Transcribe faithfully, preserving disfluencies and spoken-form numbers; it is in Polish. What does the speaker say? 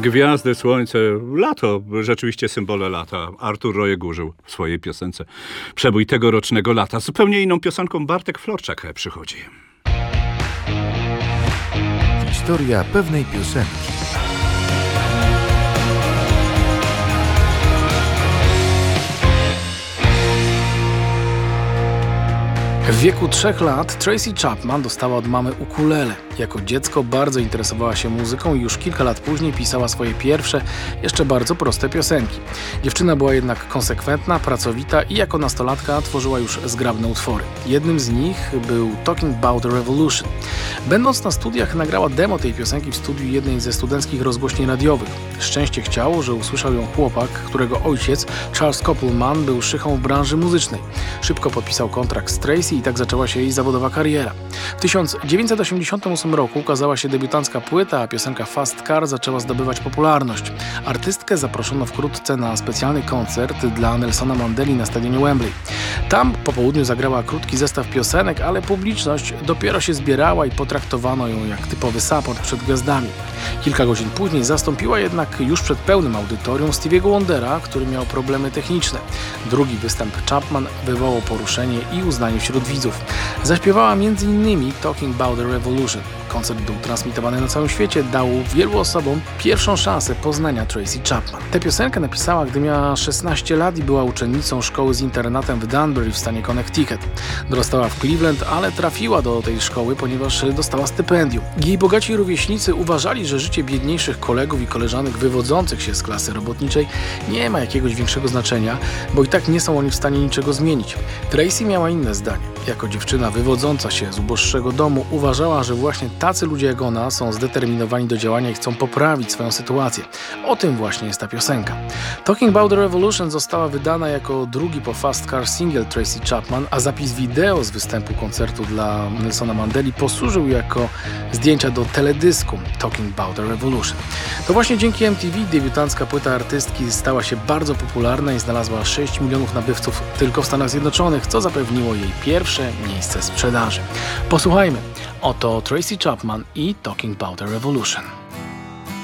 Gwiazdy, słońce, lato, rzeczywiście symbole lata. Artur Rojek użył w swojej piosence Przebój tegorocznego lata. Zupełnie inną piosenką Bartek Florczak przychodzi. Historia pewnej piosenki. W wieku trzech lat Tracy Chapman dostała od mamy ukulele. Jako dziecko bardzo interesowała się muzyką i już kilka lat później pisała swoje pierwsze, jeszcze bardzo proste piosenki. Dziewczyna była jednak konsekwentna, pracowita i jako nastolatka tworzyła już zgrabne utwory. Jednym z nich był Talking About the Revolution. Będąc na studiach nagrała demo tej piosenki w studiu jednej ze studenckich rozgłośni radiowych. Szczęście chciało, że usłyszał ją chłopak, którego ojciec, Charles Koppelman, był szychą w branży muzycznej. Szybko podpisał kontrakt z Tracy i tak zaczęła się jej zawodowa kariera. W tysiąc dziewięćset osiemdziesiątym ósmym roku ukazała się debiutancka płyta, a piosenka Fast Car zaczęła zdobywać popularność. Artystkę zaproszono wkrótce na specjalny koncert dla Nelsona Mandeli na stadionie Wembley. Tam po południu zagrała krótki zestaw piosenek, ale publiczność dopiero się zbierała i potraktowano ją jak typowy support przed gwiazdami. Kilka godzin później zastąpiła jednak już przed pełnym audytorium Stevie'ego Wondera, który miał problemy techniczne. Drugi występ Chapman wywołał poruszenie i uznanie wśród widzów. Zaśpiewała między innymi Talking About the Revolution. Koncert był transmitowany na całym świecie, dał wielu osobom pierwszą szansę poznania Tracy Chapman. Tę piosenkę napisała, gdy miała szesnaście lat i była uczennicą szkoły z internatem w Danbury w stanie Connecticut. Dorastała w Cleveland, ale trafiła do tej szkoły, ponieważ dostała stypendium. Jej bogaci rówieśnicy uważali, że życie biedniejszych kolegów i koleżanek wywodzących się z klasy robotniczej nie ma jakiegoś większego znaczenia, bo i tak nie są oni w stanie niczego zmienić. Tracy miała inne zdanie. Jako dziewczyna wywodząca się z uboższego domu uważała, że właśnie tacy ludzie jak ona są zdeterminowani do działania i chcą poprawić swoją sytuację. O tym właśnie jest ta piosenka. Talking About the Revolution została wydana jako drugi po Fast Car single Tracy Chapman, a zapis wideo z występu koncertu dla Nelsona Mandeli posłużył jako zdjęcia do teledysku Talking About the Revolution. To właśnie dzięki M T V debiutancka płyta artystki stała się bardzo popularna i znalazła sześć milionów nabywców tylko w Stanach Zjednoczonych, co zapewniło jej pierwsze miejsce sprzedaży. Posłuchajmy. Oto Tracy Chapman i Talking About the Revolution.